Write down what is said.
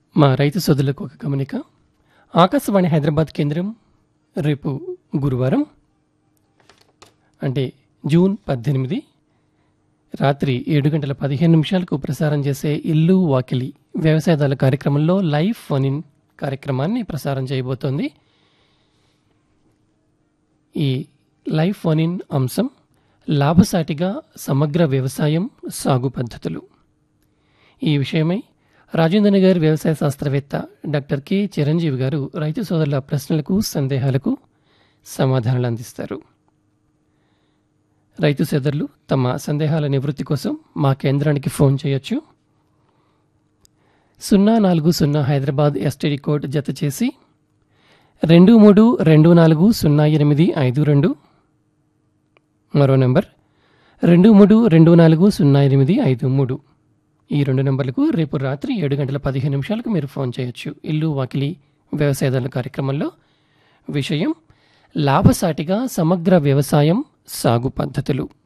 మా రైతు సోదరులకు ఒక గమనిక. ఆకాశవాణి హైదరాబాద్ కేంద్రం రేపు గురువారం అంటే జూన్ 18 రాత్రి 7:15 ప్రసారం చేసే ఇల్లు వాకిలి వ్యవసాయదారుల కార్యక్రమంలో లైవ్ ఫోన్ ఇన్ కార్యక్రమాన్ని ప్రసారం చేయబోతోంది. ఈ లైవ్ ఫోన్ ఇన్ అంశం లాభసాటిగా సమగ్ర వ్యవసాయం సాగు పద్ధతులు. ఈ విషయమై రాజేంద్రనగర్ వ్యవసాయ శాస్త్రవేత్త డాక్టర్ కె చిరంజీవి గారు రైతు సోదరుల ప్రశ్నలకు సందేహాలకు సమాధానాలు అందిస్తారు. రైతు సోదరులు తమ సందేహాల నివృత్తి కోసం మా కేంద్రానికి ఫోన్ చేయొచ్చు. 040 హైదరాబాద్ ఎస్టీడీ కోడ్ జత చేసి 23240852. మరో నంబర్ 23240853. ఈ రెండు నంబర్లకు రేపు రాత్రి 7:15 మీరు ఫోన్ చేయొచ్చు. ఇల్లు వాకిలి వ్యవసాయదారుల కార్యక్రమంలో విషయం లాభసాటిగా సమగ్ర వ్యవసాయం సాగు పద్ధతులు.